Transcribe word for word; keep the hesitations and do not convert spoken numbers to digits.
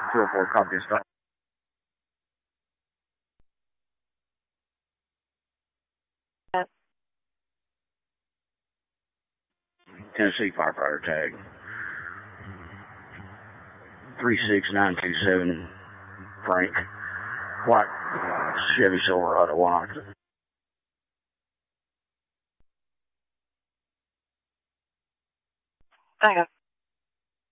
two oh four, copy a stop. Tennessee firefighter tag. three six nine two seven, Frank. White Chevy Silverado, one octave. Thank you.